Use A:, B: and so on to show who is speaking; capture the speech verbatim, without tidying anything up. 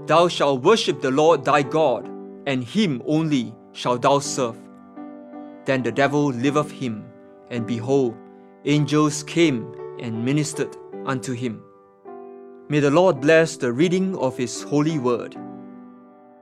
A: Thou shalt worship the Lord thy God, and him only shalt thou serve. Then the devil left him, and behold, angels came and ministered unto him. May the Lord bless the reading of his holy word.